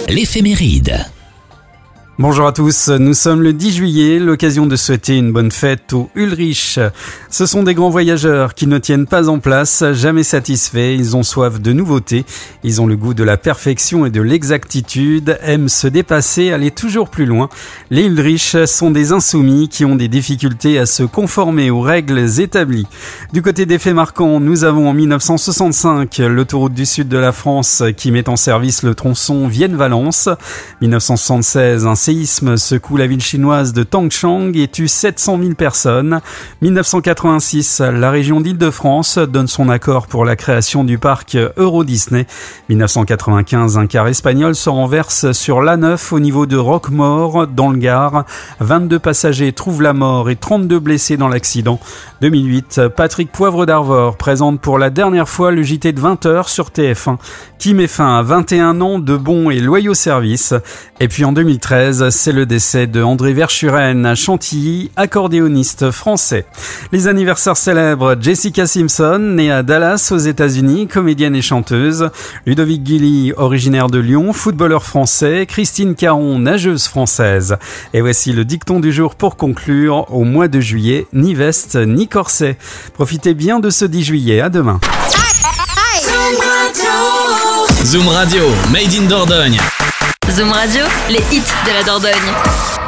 l'éphéméride. Bonjour à tous, nous sommes le 10 juillet, l'occasion de souhaiter une bonne fête aux Ulrich. Ce sont des grands voyageurs qui ne tiennent pas en place, jamais satisfaits, ils ont soif de nouveautés, ils ont le goût de la perfection et de l'exactitude, aiment se dépasser, aller toujours plus loin. Les Ulrich sont des insoumis qui ont des difficultés à se conformer aux règles établies. Du côté des faits marquants, nous avons en 1965 l'autoroute du sud de la France qui met en service le tronçon Vienne-Valence. 1976, un séisme secoue la ville chinoise de Tangchang et tue 700 000 personnes. 1986, la région d'Île-de-France donne son accord pour la création du parc Euro Disney. 1995, un car espagnol se renverse sur l'A9 au niveau de Roquemaure, dans le Gard. 22 passagers trouvent la mort et 32 blessés dans l'accident. 2008, Patrick Poivre d'Arvor présente pour la dernière fois le JT de 20h sur TF1, qui met fin à 21 ans de bons et loyaux services. Et puis en 2013, c'est le décès de André Verschuren à Chantilly, accordéoniste français. Les anniversaires célèbres: Jessica Simpson, née à Dallas aux États-Unis, comédienne et chanteuse. Ludovic Guilly, originaire de Lyon, footballeur français. Christine Caron, nageuse française. Et voici le dicton du jour pour conclure. Au mois de juillet, ni veste ni corset. Profitez bien de ce 10 juillet. À demain. Zoom Radio, Made in Dordogne. Zoom Radio, les hits de la Dordogne.